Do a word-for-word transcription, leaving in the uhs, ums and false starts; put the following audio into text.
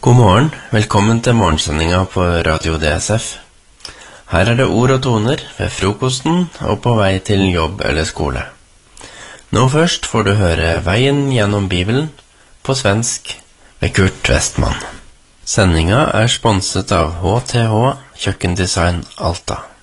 God morgen, velkommen til morgensendinga på Radio D S F. Her er det ord og toner ved frokosten og på vei til jobb eller skole. Nå først får du høre Veien gjennom Bibelen på svensk ved Kurt Westman. Sendinga er sponset av H T H Kjøkkendesign Alta.